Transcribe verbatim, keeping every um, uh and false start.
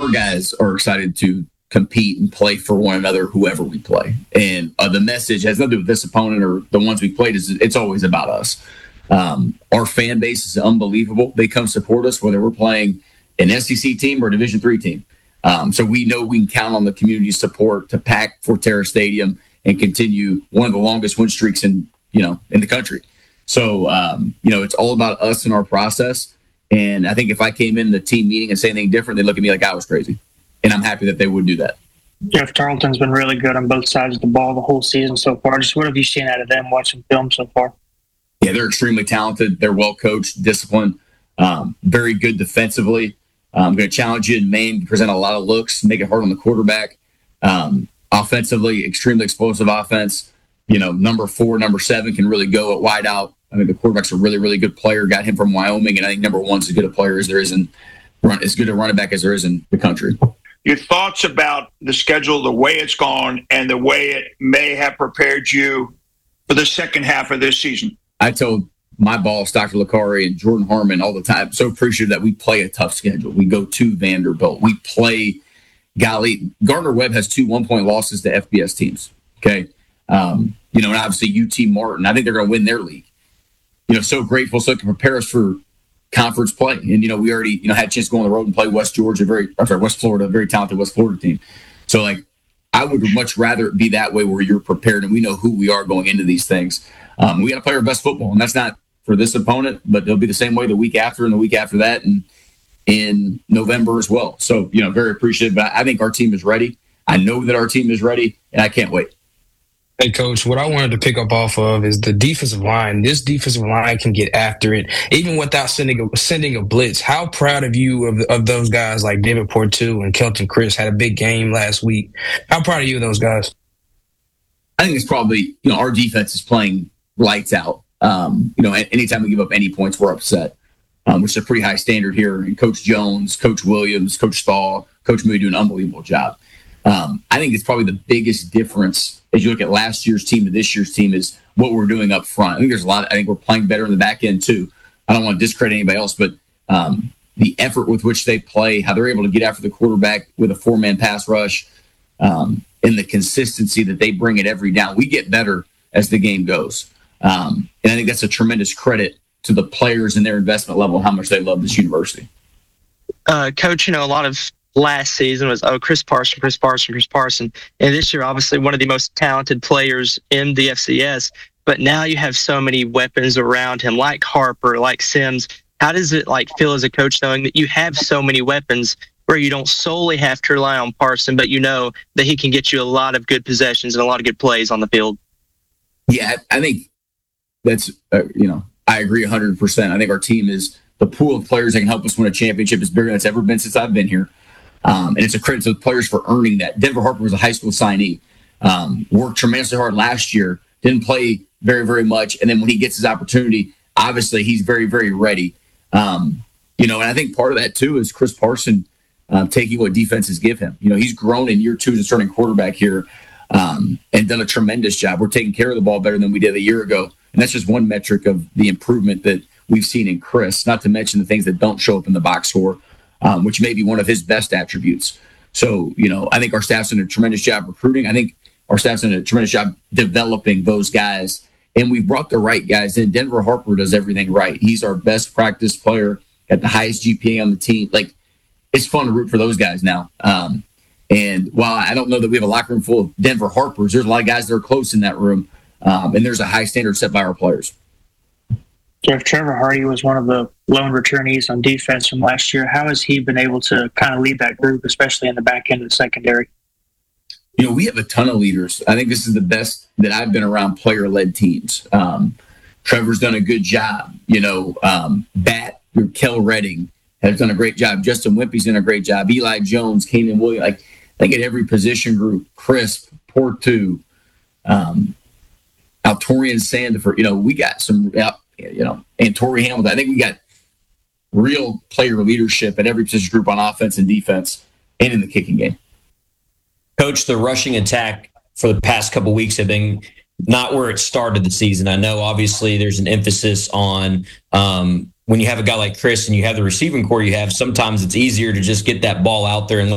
our guys are excited to compete and play for one another, whoever we play. And uh, the message has nothing to do with this opponent or the ones we played. Is it's always about us. Um, our fan base is unbelievable. They come support us whether we're playing an S E C team or a Division three team. Um, so we know we can count on the community support to pack Forterra Stadium and continue one of the longest win streaks in you know in the country. So um, you know it's all about us and our process. And I think if I came in the team meeting and say anything different, they'd look at me like I was crazy. And I'm happy that they would do that. Jeff Tarleton's been really good on both sides of the ball the whole season so far. Just what have you seen out of them watching film so far? Yeah, they're extremely talented. They're well coached, disciplined, um, very good defensively. Uh, I'm going to challenge you in Maine, present a lot of looks, make it hard on the quarterback. Um, offensively, extremely explosive offense. You know, number four, number seven can really go at wide out. I mean, the quarterback's a really, really good player. Got him from Wyoming, and I think number one's as good a player as there is in run, as good a running back as there is in the country. Your thoughts about the schedule, the way it's gone, and the way it may have prepared you for the second half of this season? I told my boss, Doctor Licari, and Jordan Harmon all the time, so appreciative that we play a tough schedule. We go to Vanderbilt. We play, golly, Gardner-Webb has two one-point losses to F B S teams, okay? Um, you know, and obviously U T Martin, I think they're going to win their league. You know, so grateful, so it can prepare us for conference play. And, you know, we already, you know, had a chance to go on the road and play West Georgia, very, I'm sorry, West Florida, a very talented West Florida team. So, like, I would much rather it be that way where you're prepared and we know who we are going into these things. Um, we got to play our best football, and that's not for this opponent, but it'll be the same way the week after and the week after that and in November as well. So, you know, very appreciative. But I think our team is ready. I know that our team is ready, and I can't wait. Hey, Coach, what I wanted to pick up off of is the defensive line. This defensive line can get after it, even without sending a, sending a blitz. How proud of you of, of those guys like David Portu and Kelton Chris had a big game last week. How proud of you of those guys? I think it's probably, you know, our defense is playing lights out. Um, you know, anytime we give up any points, we're upset, um, which is a pretty high standard here. And Coach Jones, Coach Williams, Coach Stahl, Coach Moody do an unbelievable job. Um, I think it's probably the biggest difference as you look at last year's team to this year's team is what we're doing up front. I think there's a lot. Of, I think we're playing better in the back end too. I don't want to discredit anybody else, but um, the effort with which they play, how they're able to get after the quarterback with a four-man pass rush, um, and the consistency that they bring it every down. We get better as the game goes. Um, and I think that's a tremendous credit to the players and their investment level, how much they love this university. Uh, Coach, you know, a lot of last season was, oh, Chris Parson, Chris Parson, Chris Parson. And this year, obviously, one of the most talented players in the F C S. But now you have so many weapons around him, like Harper, like Sims. How does it like feel as a coach knowing that you have so many weapons where you don't solely have to rely on Parson, but you know that he can get you a lot of good possessions and a lot of good plays on the field? Yeah, I think that's, uh, you know, I agree one hundred percent. I think our team is, the pool of players that can help us win a championship is bigger than it's ever been since I've been here. Um, and it's a credit to the players for earning that. Denver Harper was a high school signee, um, worked tremendously hard last year, didn't play very, very much. And then when he gets his opportunity, obviously he's very, very ready. Um, you know, and I think part of that too is Chris Parson uh, taking what defenses give him. You know, he's grown in year two as a starting quarterback here um, and done a tremendous job. We're taking care of the ball better than we did a year ago. And that's just one metric of the improvement that we've seen in Chris, not to mention the things that don't show up in the box score. Um, which may be one of his best attributes. So, you know, I think our staff's done a tremendous job recruiting. I think our staff's done a tremendous job developing those guys. And we've brought the right guys in. Denver Harper does everything right. He's our best practice player at the highest G P A on the team. Like, it's fun to root for those guys now. Um, and while I don't know that we have a locker room full of Denver Harpers, there's a lot of guys that are close in that room. Um, and there's a high standard set by our players. Jeff, Trevor Hardy was one of the lone returnees on defense from last year. How has he been able to kind of lead that group, especially in the back end of the secondary? You know, we have a ton of leaders. I think this is the best that I've been around player-led teams. Um, Trevor's done a good job. You know, um, Bat, Kel Redding has done a great job. Justin Wimpy's done a great job. Eli Jones, Keenan Williams. Like, I think at every position group, Crisp, Portu, um, Altorian Sandiford, you know, we got some – you know, and Torrey Hamilton. I think we got real player leadership at every position group on offense and defense and in the kicking game. Coach, the rushing attack for the past couple of weeks have been not where it started the season. I know obviously there's an emphasis on um, when you have a guy like Chris and you have the receiving core you have, sometimes it's easier to just get that ball out there and